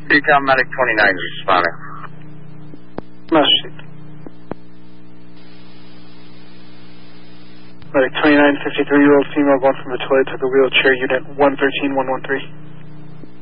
Recon Medic 29 responding. Message. Medic 29, 53-year-old female going from the toilet to the wheelchair, unit 113113.